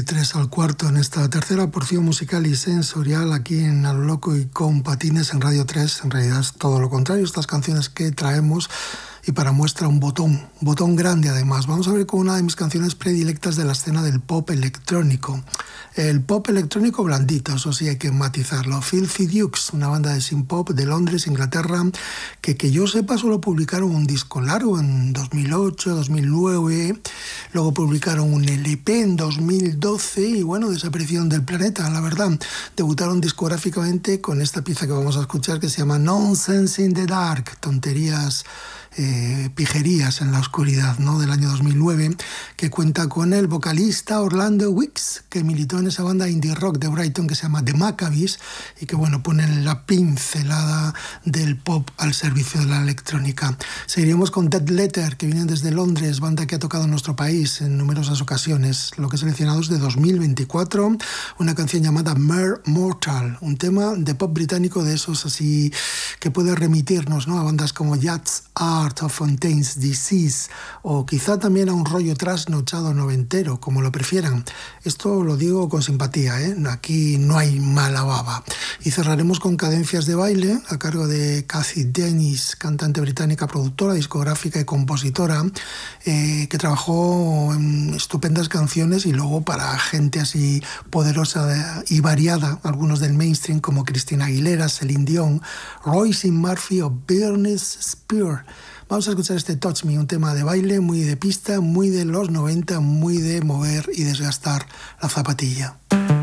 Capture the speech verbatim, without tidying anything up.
de tres al cuarto en esta tercera porción musical y sensorial aquí en A lo Loco y con Patines en Radio tres. En realidad es todo lo contrario, estas canciones que traemos, y para muestra un botón, un botón grande además. Vamos a ver con una de mis canciones predilectas de la escena del pop electrónico. El pop electrónico blandito, eso sí hay que matizarlo. Filthy Dukes, una banda de synth pop de Londres, Inglaterra, que que yo sepa solo publicaron un disco largo en dos mil ocho, dos mil nueve, luego publicaron un L P en dos mil doce y bueno, desaparición del planeta, la verdad. Debutaron discográficamente con esta pieza que vamos a escuchar que se llama Nonsense in the Dark, tonterías, eh, pijerías en la oscuridad, ¿no?, del año dos mil nueve, que cuenta con el vocalista Orlando Weeks, que militó en esa banda indie rock de Brighton que se llama The Maccabees y que bueno, ponen la pincelada del pop al servicio de la electrónica. Seguiremos con Dead Letter, que vienen desde Londres, banda que ha tocado en nuestro país en numerosas ocasiones. Lo que he seleccionado es de dos mil veinticuatro, una canción llamada Mere Mortal, un tema de pop británico de esos así que puede remitirnos, ¿no?, a bandas como Jazz Art of Fontaine's Disease o quizá también a un rollo trasnochado noventero, como lo prefieran. Esto lo digo con simpatía, ¿eh? Aquí no hay mala baba. Y cerraremos con Cadencias de Baile, a cargo de Cathy Dennis, cantante británica, productora, discográfica y compositora, eh, que trabajó en estupendas canciones y luego para gente así poderosa y variada, algunos del mainstream como Christina Aguilera, Celine Dion, Roisin Murphy o Bernice Spear. Vamos a escuchar este Touch Me, un tema de baile muy de pista, muy de los noventa, muy de mover y desgastar la zapatilla.